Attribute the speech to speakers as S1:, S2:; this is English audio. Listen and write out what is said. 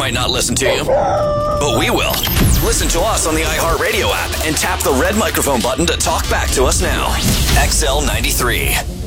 S1: might not listen to you, but we will. Listen to us on the iHeartRadio app and tap the red microphone button to talk back to us now. XL93.